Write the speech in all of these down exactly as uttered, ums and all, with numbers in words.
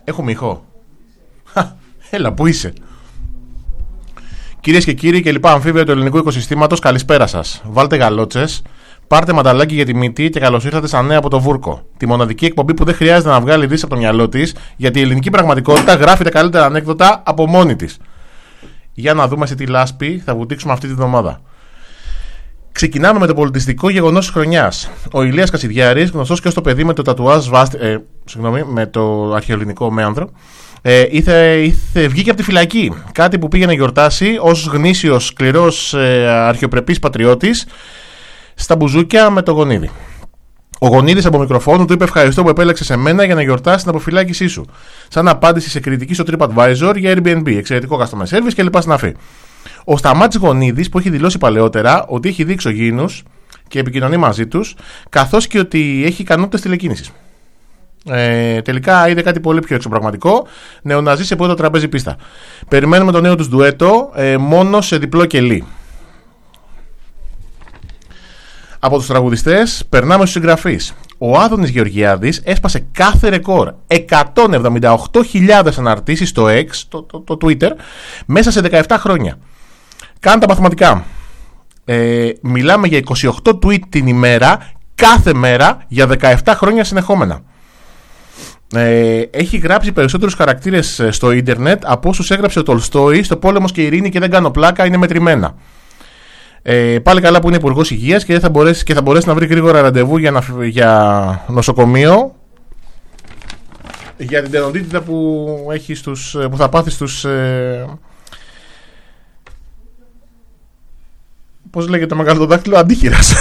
Έχουμε ηχό. Έλα, πού είσαι? Κυρίες και κύριοι και λοιπά αμφίβια του ελληνικού οικοσυστήματος, καλησπέρα σας. Βάλτε γαλότσες, πάρτε μανταλάκι για τη μύτη και καλώς ήρθατε στα νέα από το Βούρκο. Τη μοναδική εκπομπή που δεν χρειάζεται να βγάλει δύση από το μυαλό της, γιατί η ελληνική πραγματικότητα γράφει τα καλύτερα ανέκδοτα από μόνη της. Για να δούμε σε τι λάσπη θα βουτήξουμε αυτή τη βδομάδα. Ξεκινάμε με το πολιτιστικό γεγονός της χρονιάς. Ο Ηλίας Κασιδιάρης, γνωστός και ως το παιδί με το τατουάζ βάστη, ε, συγγνώμη, με το αρχαιοελληνικό μέανδρο, ε, ήθε, ήθε, βγήκε από τη φυλακή. Κάτι που πήγε να γιορτάσει ως γνήσιος, σκληρός, ε, αρχαιοπρεπής πατριώτης στα μπουζούκια με το Γονίδι. Ο Γονίδης από μικροφόνου του είπε ευχαριστώ που επέλεξε σε μένα για να γιορτάσει την αποφυλάκησή σου. Σαν απάντηση σε κριτική στο TripAdvisor για Airbnb, εξαιρετικό customer service κλπ. Συναφή. Ο Σταμάτης Γονίδης, που έχει δηλώσει παλαιότερα ότι έχει δει εξωγήινους και επικοινωνεί μαζί τους, καθώς και ότι έχει ικανότητες τηλεκίνησης. Ε, τελικά είδε κάτι πολύ πιο εξωπραγματικό. Νεοναζί σε πρώτο τραπέζι πίστα. Περιμένουμε το νέο τους ντουέτο ε, μόνο σε διπλό κελί. Από τους τραγουδιστές περνάμε στους συγγραφείς. Ο Άδωνης Γεωργιάδης έσπασε κάθε ρεκόρ. εκατόν εβδομήντα οκτώ χιλιάδες αναρτήσεις στο X, το, το, το Twitter, μέσα σε δεκαεπτά χρόνια. Κάντε τα μαθηματικά. Ε, μιλάμε για είκοσι οκτώ tweet την ημέρα, κάθε μέρα, για δεκαεπτά χρόνια συνεχόμενα. Ε, έχει γράψει περισσότερους χαρακτήρες στο ίντερνετ από όσους έγραψε ο Τολστόι στο Πόλεμος και Ειρήνη και δεν κάνω πλάκα, είναι μετρημένα. Ε, πάλι καλά που είναι υπουργός υγείας και, θα μπορέσει, και θα μπορέσει να βρει γρήγορα ραντεβού για, να, για νοσοκομείο για την τενοντίτιδα που, έχει στους, που θα πάθει στους... Ε, πώς λέγεται το μεγάλο δάχτυλο? Αντίχειρας.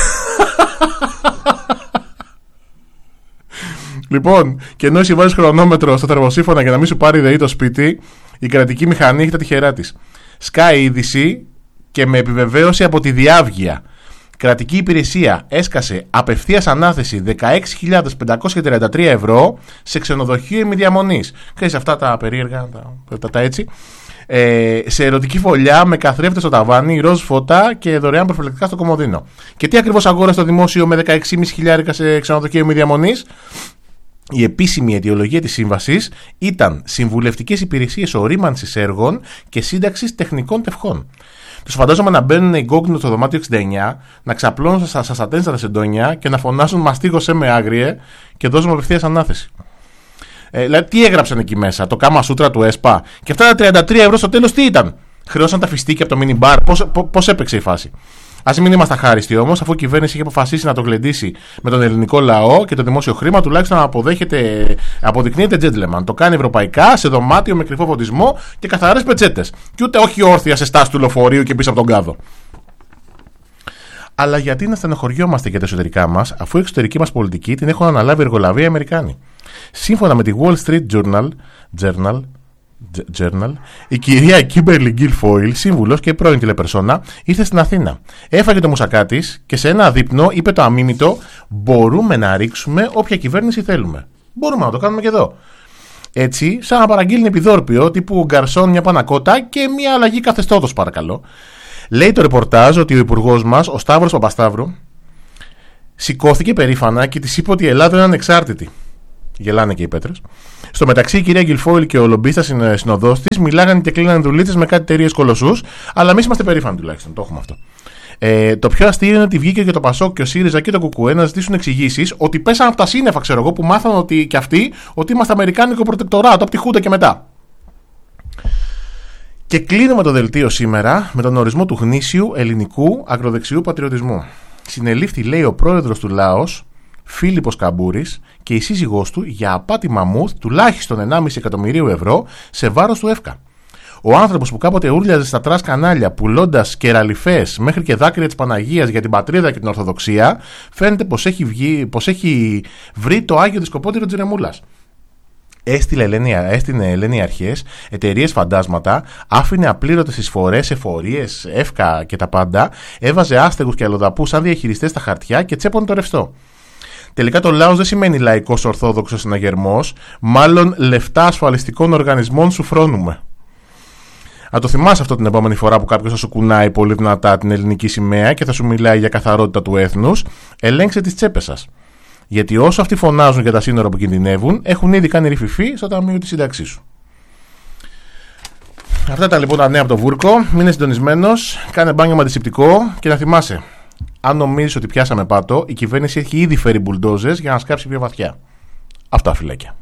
Λοιπόν, και ενώ εσύ βάζεις χρονόμετρο στο θερμοσύφωνα για να μην σου πάρει ΔΕΗ το σπίτι, η κρατική μηχανή έχει τα τυχερά της. Σκάει είδηση και με επιβεβαίωση από τη Διάβγεια. Κρατική υπηρεσία έσκασε απευθείας ανάθεση δεκαέξι χιλιάδες πεντακόσια τριάντα τρία ευρώ σε ξενοδοχείο ημιδιαμονής. Ξέρεις αυτά τα περίεργα, τα, τα, τα έτσι. Ε, σε ερωτική φωλιά με καθρέφτες στο ταβάνι, ροζ φώτα και δωρεάν προφυλακτικά στο κομμωδίνο. Και τι ακριβώς αγόρασε το δημόσιο με δεκαέξι χιλιάδες πεντακόσια σε ξενοδοχείο ημιδιαμονής? Η επίσημη αιτιολογία της σύμβασης ήταν συμβουλευτικές υπηρεσίες ορίμανσης έργων και σύνταξης τεχνικών τευχών. Τους φαντάζομαι να μπαίνουν εγκόγκνητο στο δωμάτιο εξήντα εννιά, να ξαπλώνουν στα σατέν στα σεντόνια και να φωνάσουν μαστίγωσέ με άγριε και δώσουμε απευθείας ανάθεση. Ε, δηλαδή, τι έγραψαν εκεί μέσα, το κάμα σούτρα του ΕΣΠΑ? Και αυτά τα τριάντα τρία ευρώ στο τέλος τι ήταν? Χρεώσαν τα φιστίκια από το mini bar? Πώς, πώς έπαιξε η φάση? Ας μην είμαστε αχάριστοι όμως, αφού η κυβέρνηση έχει αποφασίσει να το γλεντήσει με τον ελληνικό λαό και το δημόσιο χρήμα, τουλάχιστον να αποδέχεται, αποδεικνύεται gentleman. Το κάνει ευρωπαϊκά, σε δωμάτιο με κρυφό φωτισμό και καθαρές πετσέτες. Και ούτε όχι όρθια σε στάση του λεωφορείου και πίσω από τον κάδο. Αλλά γιατί να στενοχωριόμαστε για τα εσωτερικά μας, αφού η εξωτερική μας πολιτική την έχουν αναλάβει εργολαβία οι Αμερικάνοι? Σύμφωνα με τη Wall Street Journal, Journal Journal, η κυρία Κίμπερλι Γκίλφόιλ, σύμβουλος και πρώην τηλεπερσόνα, ήρθε στην Αθήνα. Έφαγε το μουσακά της και σε ένα δείπνο είπε το αμίμητο: μπορούμε να ρίξουμε όποια κυβέρνηση θέλουμε. Μπορούμε να το κάνουμε και εδώ. Έτσι, σαν να παραγγείλει επιδόρπιο τύπου γκαρσόν μια πανακότα και μια αλλαγή καθεστώτος, παρακαλώ. Λέει το ρεπορτάζ ότι ο υπουργός μας, ο Σταύρος Παπασταύρου, σηκώθηκε περήφανα και της είπε ότι η Ελλάδα είναι ανεξάρτητη. Γελάνε και οι πέτρες. Στο μεταξύ, η κυρία Γκιλφόιλ και ο λομπίστας συνοδός της μιλάγανε και κλείνανε δουλίτσες με κάτι εταιρείες κολοσσούς, αλλά εμείς είμαστε περήφανοι τουλάχιστον. Το έχουμε αυτό. Ε, το πιο αστείο είναι ότι βγήκε και το Πασόκ και ο ΣΥΡΙΖΑ και το Κουκουέ να ζητήσουν εξηγήσεις ότι πέσαν από τα σύννεφα, ξέρω εγώ, που μάθαν ότι και αυτοί ότι είμαστε αμερικάνικο προτεκτοράτο από τη Χούντα και μετά. Και κλείνουμε το δελτίο σήμερα με τον ορισμό του γνήσιου ελληνικού ακροδεξιού πατριωτισμού. Συνελήφθη, λέει, ο πρόεδρος του Λάος, Φίλιππος Καμπούρης, και η σύζυγός του για απάτη μαμούθ τουλάχιστον ενάμιση εκατομμυρίου ευρώ σε βάρος του ΕΦΚΑ. Ο άνθρωπος που κάποτε ούρλιαζε στα τρας κανάλια πουλώντας κεραλιφές μέχρι και δάκρυα της Παναγίας για την πατρίδα και την Ορθοδοξία, φαίνεται πως έχει, βγει, πως έχει βρει το Άγιο Δισκοπότηρο της Ρεμούλας. Έστειλε έστειλε Ελένη αρχές, εταιρείες φαντάσματα, άφηνε απλήρωτες εισφορές, εφορίες, ΕΦΚΑ και τα πάντα, έβαζε άστεγους και αλλοδαπούς σαν διαχειριστές στα χαρτιά και τσέπωνε το ρευστό. Τελικά το λαός δεν σημαίνει λαϊκός ορθόδοξος συναγερμός, μάλλον λεφτά ασφαλιστικών οργανισμών σου φρόνουμε. Αν το θυμάσαι αυτό την επόμενη φορά που κάποιος θα σου κουνάει πολύ δυνατά την ελληνική σημαία και θα σου μιλάει για καθαρότητα του έθνους, ελέγξε τις τσέπες σας. Γιατί όσο αυτοί φωνάζουν για τα σύνορα που κινδυνεύουν, έχουν ήδη κάνει ρηφιφή στο ταμείο της σύνταξής σου. Αυτά ήταν λοιπόν τα νέα από το Βούρκο. Μείνε συντονισμένος, κάνε μπάνιο με αντισηπτικό και να θυμάσαι, αν νομίζεις ότι πιάσαμε πάτο, η κυβέρνηση έχει ήδη φέρει μπουλντόζες για να σκάψει πιο βαθιά. Αυτά, φιλάκια.